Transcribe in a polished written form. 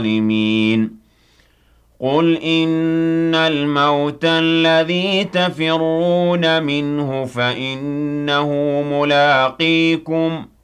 الظالمين قل إن الموت الذي تفرون منه فإنه ملاقيكم